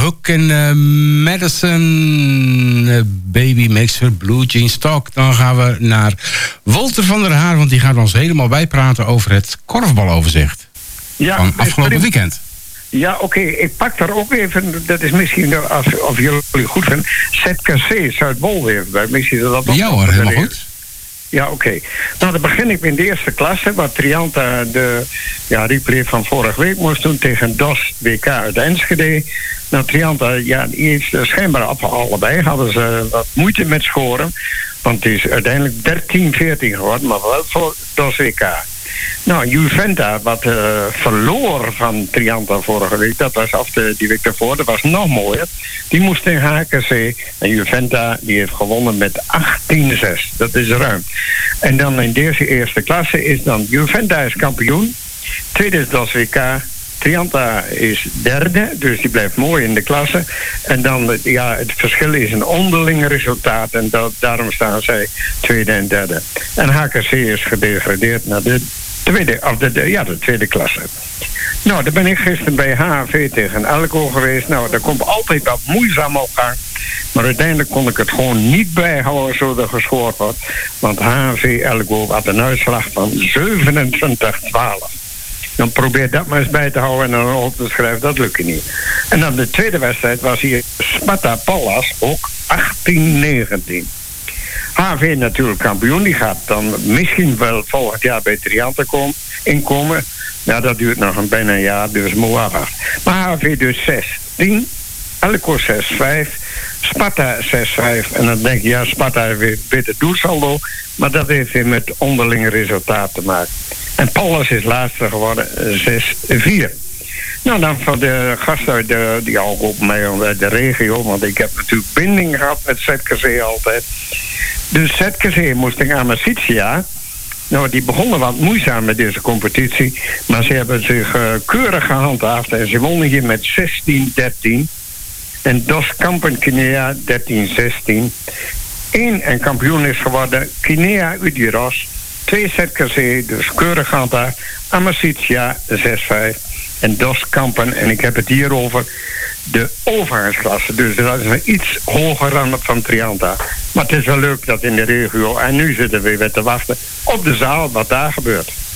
Hook en Madison. Baby makes her blue jeans talk. Dan gaan we naar Walter van der Haar, want die gaat ons helemaal bijpraten over het korfbaloverzicht van afgelopen weekend. Ja, oké. Ik pak daar ook even, dat is misschien, of jullie goed vinden, ZKC Zuid-Bolweer. Misschien dat ook. Ja hoor, helemaal goed. Ja, oké. Nou, dan begin ik in de eerste klasse, waar Trianta de replay van vorige week moest doen tegen DOS WK uit Enschede. Nou, Trianta, die is schijnbaar allebei hadden ze wat moeite met scoren. Want het is uiteindelijk 13-14 geworden, maar wel voor DOS WK. Nou, Juventa, wat verloor van Trianta vorige week, dat was die week daarvoor, dat was nog mooier. Die moest in HKC en Juventa die heeft gewonnen met 18-6. Dat is ruim. En dan in deze eerste klasse is dan Juventa is kampioen. Tweede is DOS WK. Trianta is derde, dus die blijft mooi in de klasse. En dan, het verschil is een onderling resultaat en daarom staan zij tweede en derde. En HKC is gedegradeerd naar de tweede klasse. Nou, daar ben ik gisteren bij HAV tegen Elko geweest. Nou, daar komt altijd wat moeizaam op gang. Maar uiteindelijk kon ik het gewoon niet bijhouden zodat er gescoord wordt. Want HAV Elko had een uitslag van 27-12. Dan probeer dat maar eens bij te houden en dan op te schrijven, dat lukt niet. En dan de tweede wedstrijd was hier Sparta Pallas, ook 18-19. HV natuurlijk kampioen, die gaat dan misschien wel volgend jaar bij Trianta inkomen. Ja, dat duurt nog bijna een jaar, dus moet afwachten. Maar HV dus 6-10, Elko 6-5, Sparta 6-5. En dan denk je, Sparta heeft weer beter doelsaldo, maar dat heeft weer met onderlinge resultaat te maken. En Pallas is laatste geworden, 6-4. Nou, dan van de gasten uit die ook op mij uit de regio, want ik heb natuurlijk binding gehad met ZKC altijd. Dus ZKC moest in Amicitia. Nou, die begonnen wat moeizaam met deze competitie, maar ze hebben zich keurig gehandhaafd en ze wonnen hier met 16-13. En DOS Kampen Kinea 13-16. En kampioen is geworden Kinea Udiros. 2 ZKC, dus keurig gehandhaafd. Amicitia 6-5. En DOS Kampen, en ik heb het hier over de overgangsklasse. Dus dat is iets hoger dan van Trianta. Maar het is wel leuk dat in de regio, en nu zitten we weer te wachten op de zaal wat daar gebeurt.